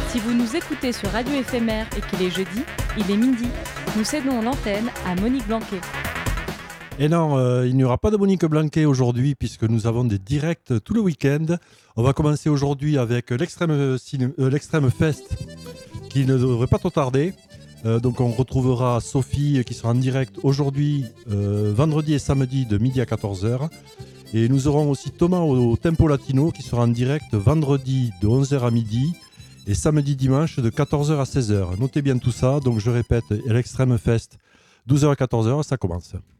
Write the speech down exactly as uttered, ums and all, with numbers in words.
Si vous nous écoutez sur Radio Éphémère et qu'il est jeudi, il est midi. Nous cédons l'antenne à Monique Blanquet. Et non, euh, il n'y aura pas de Monique Blanquet aujourd'hui puisque nous avons des directs tout le week-end. On va commencer aujourd'hui avec l'Extrême, Ciné- euh, l'Extrême Fest qui ne devrait pas trop tarder. Euh, donc on retrouvera Sophie qui sera en direct aujourd'hui, euh, vendredi et samedi de midi à quatorze heures. Et nous aurons aussi Thomas au, au Tempo Latino qui sera en direct vendredi de onze heures à midi et samedi dimanche de quatorze heures à seize heures. Notez bien tout ça, donc je répète, l'Extrême Fest, douze heures à quatorze heures, ça commence.